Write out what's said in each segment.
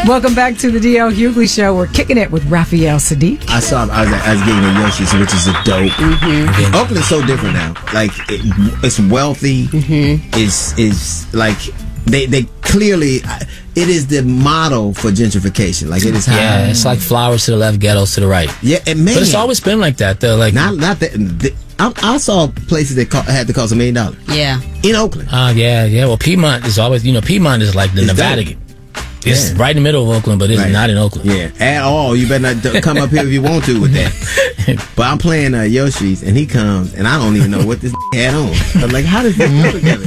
Welcome back to the DL Hughley Show. We're kicking it with Raphael Saadiq. I was getting a Yoshi's, which is a dope. Mm-hmm. Oakland's so different now. Like it's wealthy. Mm-hmm. It's like they clearly. It is the model for gentrification. Like it is. Yeah, it's like flowers to the left, ghettos to the right. Yeah, but it's always been like that though. Like not that. I saw places that had to cost $1 million. Yeah, in Oakland. Yeah. Well, Piedmont is always, Piedmont is like the Nevada. Dope. It's right in the middle of Oakland, but it's not in Oakland. Yeah, at all. You better not come up here if you want to with that. But I'm playing Yoshi's, and he comes, and I don't even know what this had on. I'm like, how does this go together?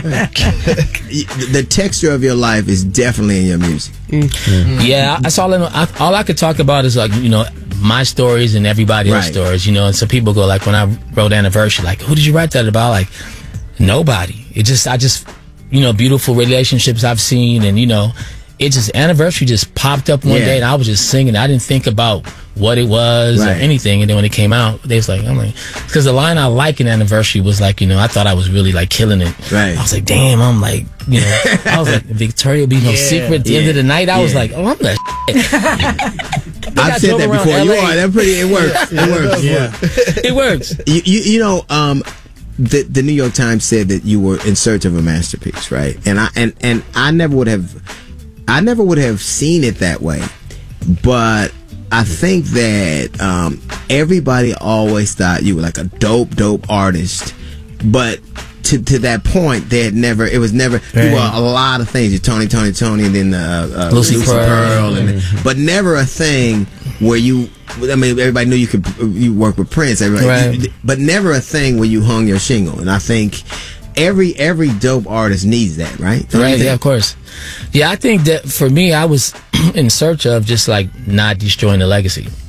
The texture of your life is definitely in your music. Mm-hmm. Yeah, that's all I could talk about is like, my stories and everybody else's stories, and some people go like, when I wrote Anniversary, like, who did you write that about? Like, nobody. I just beautiful relationships I've seen, and it just, Anniversary just popped up one day, and I was just singing. I didn't think about what it was or anything, and then when it came out, they was like, because the line I like in Anniversary was like, I thought I was really like killing it. Right. I was like, damn, I'm like, I was like, Victoria will be no secret at the end of the night. I was like, oh, I'm that shit. I've said that before. You are. That pretty. It works. It works. Yeah. It works. The New York Times said that you were in search of a masterpiece, right? And I never would have seen it that way, but I think that everybody always thought you were like a dope artist, but to that point, it was never. You were a lot of things. You're Tony, and then Lucy Pearl, but never a thing where you. I mean, everybody knew you work with Prince, but never a thing where you hung your shingle. And I think every dope artist needs that, right? Right, yeah, of course. Yeah, I think that for me, I was in search of just like not destroying the legacy.